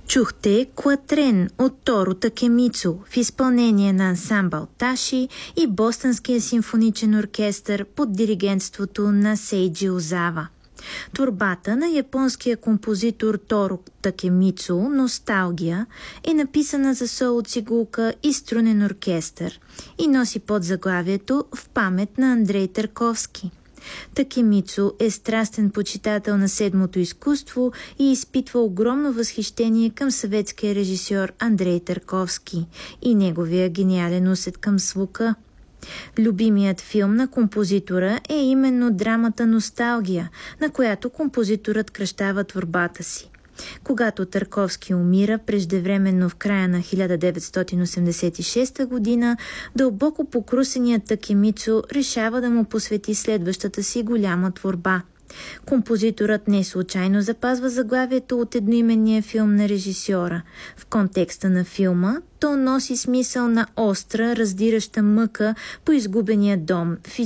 Чухте Куатрен от Торо Такемицу в изпълнение на ансамбъл Таши и Бостънския симфоничен оркестър под диригентството на Сейджи Озава. Творбата на японския композитор Торо Такемицу «Носталгия» е написана за соло цигулка и струнен оркестър и носи подзаглавието «В памет на Андрей Тарковски». Такемицу е страстен почитател на седмото изкуство и изпитва огромно възхищение към съветския режисьор Андрей Тарковски и неговия гениален усет към звука. Любимият филм на композитора е именно драмата «Носталгия», на която композиторът кръщава творбата си. Когато Тарковски умира преждевременно в края на 1986 година, дълбоко покрусеният Такемицу решава да му посвети следващата си голяма творба. Композиторът не случайно запазва заглавието от едноименния филм на режисьора. В контекста на филма то носи смисъл на остра, раздираща мъка по изгубения дом,